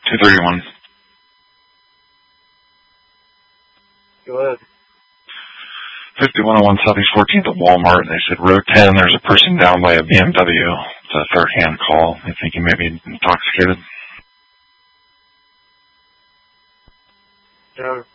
231. Go ahead. 5101 Southeast 14th at Walmart. They said row 10, there's a person down by a BMW. It's a third-hand call. I think he may be intoxicated. Yeah.